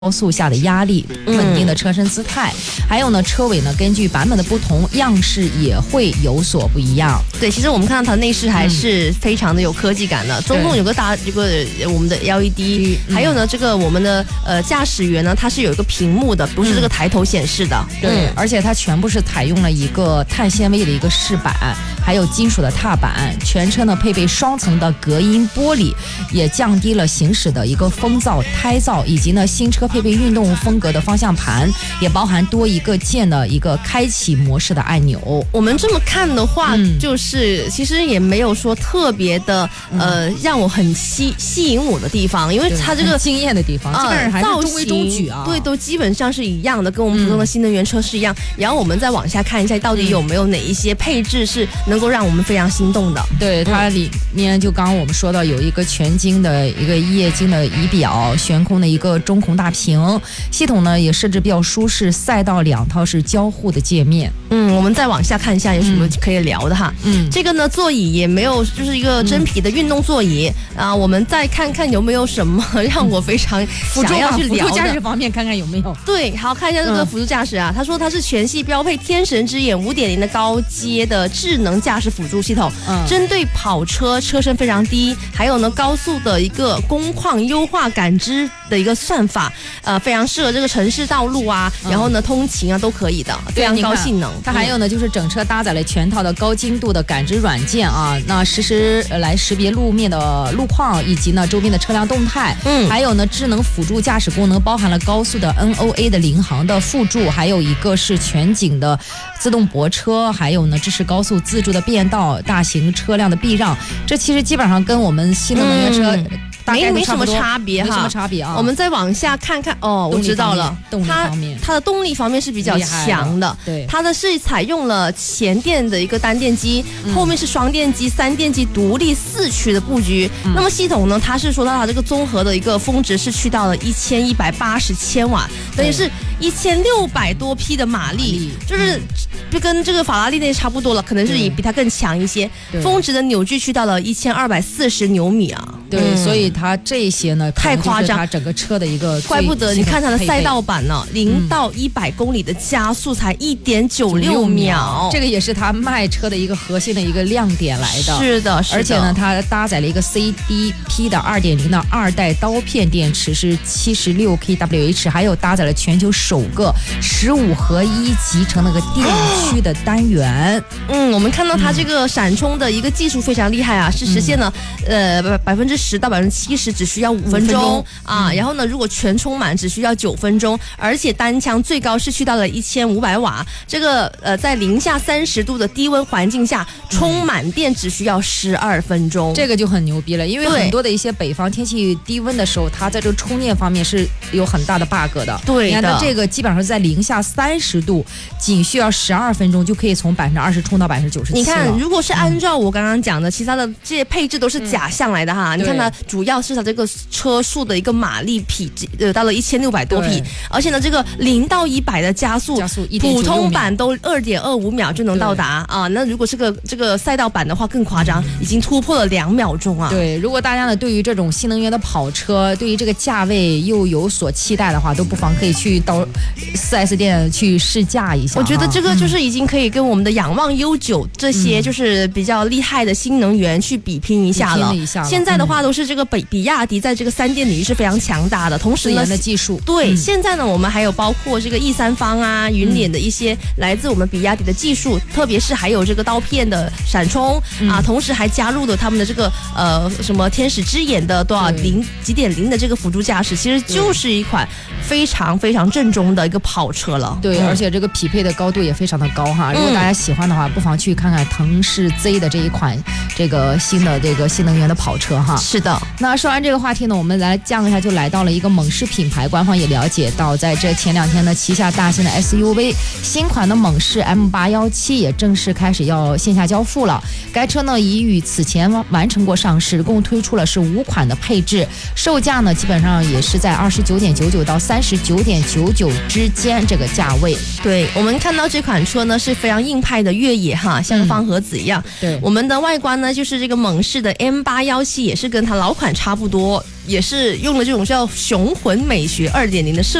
高速下的压力，稳定的车身姿态，还有呢，车尾呢根据版本的不同，样式也会有所不一样。 对，其实我们看到它的内饰还是非常的有科技感的，中控有个我们的 LED，还有呢，这个我们的驾驶员呢，它是有一个屏幕的，不是这个抬头显示的。 对，而且它全部是采用了一个碳纤维的一个饰板，还有金属的踏板，全车呢配备双层的隔音玻璃，也降低了行驶的一个风噪、胎噪，以及呢新车配备运动风格的方向盘，也包含多一个键的一个开启模式的按钮。 我们这么看的话，就是其实也没有说特别的让我很吸引我的地方，因为它这个惊艳的地方，基本上还是中规中矩啊。 对，都基本上是一样的，跟我们普通的新能源车是一样。然后我们再往下看一下，到底有没有哪一些配置是能够让我们非常心动的？ 对，它里面就刚刚我们说到有一个全晶的一个液晶的仪表，悬空的一个中控大屏，系统呢也设置比较舒适，赛道两套是交互的界面。 我们再往下看一下有什么可以聊的哈。这个呢座椅也没有，就是一个真皮的运动座椅啊。我们再看看有没有什么让我非常想要去聊的。 辅助驾驶方面看看有没有。 对，好，看一下这个辅助驾驶啊。他说它是全系标配天神之眼 5.0 的高阶的智能驾驶辅助系统，针对跑车车身非常低，还有呢高速的一个工况优化感知的一个算法，非常适合这个城市道路啊，然后呢通勤啊都可以的，非常高性能。 它还有呢就是整车搭载了全套的高精度的感知软件啊，那实时来识别路面的路况以及呢周边的车辆动态，还有呢智能辅助驾驶功能包含了高速的 NOA 的领航的辅助，还有一个是全景的自动泊车，还有呢支持高速自助的变道、大型车辆的避让，这其实基本上跟我们新的能源车没什么差别哈， 没什么差别啊。 我们再往下看看哦，我知道了，它的动力方面是比较强的， 对， 它的是采用了前电的一个单电机，后面是双电机、3电机独立4驱的布局。那么系统呢，它是说到它这个综合的一个峰值是去到了1180千瓦，等于是1600多匹的马力，就跟这个法拉利那差不多了，可能是比它更强一些。峰值的扭矩去到了1240牛米啊。 对，所以它这些呢太夸张， 它整个车的一个怪不得你看它的赛道版呢，0到100公里的加速才1.96秒， 这个也是它卖车的一个核心的一个亮点来的。 是的， 而且呢，它搭载了一个 CDP 的2.0的2代刀片电池，是76 kWh， 还有搭载了全球首个15合1集成那个电驱的单元。 我们看到它这个闪充的一个技术非常厉害啊，是实现了10%到70%只需要5分钟啊，然后呢，如果全充满只需要9分钟，而且单枪最高是去到了1500瓦，这个在零下30度的低温环境下充满电只需要12分钟， 这个就很牛逼了，因为很多的一些北方天气低温的时候，它在这个充电方面是有很大的 bug 的。 对的， 你看它这个基本上在零下30度，仅需要12分钟就可以从20%充到97%。 你看，如果是按照我刚刚讲的，其他的这些配置都是假象来的哈。你看它主要是它这个车速的一个马力匹到了1600多匹，而且呢，这个0到100的加速普通版都2.25秒就能到达啊。那如果是这个赛道版的话更夸张，已经突破了2秒钟啊。 对，如果大家呢对于这种新能源的跑车，对于这个价位又有所期待的话，都不妨可以去到 4S 店去试驾一下。 我觉得这个就是已经可以跟我们的仰望 U9 这些就是比较厉害的新能源去比拼一下了。现在的话都是这个比亚迪在这个3电领域是非常强大的，同时呢的技术对，现在呢我们还有包括这个E3方啊、云辇的一些来自我们比亚迪的技术，特别是还有这个刀片的闪充啊，同时还加入了他们的这个什么天使之眼的几点零的这个辅助驾驶，其实就是一款非常非常正宗的一个跑车了。 对，而且这个匹配的高度也非常的高哈。如果大家喜欢的话，不妨去看看腾势 Z 的这一款这个新的这个新能源的跑车哈。 是的， 那说完这个话题呢，我们来降一下，就来到了一个猛士品牌，官方也了解到，在这前2天呢，旗下大型的 SUV 新款的猛士 M817也正式开始要线下交付了。该车呢已与此前完成过上市，共推出了是5款的配置，售价呢基本上也是在29.99到30 39.99之间这个价位。 对，我们看到这款车呢是非常硬派的越野哈，像个方盒子一样。 对， 我们的外观呢就是这个猛士的 M817，也是跟它老款差不多，也是用了这种叫雄浑美学2.0的设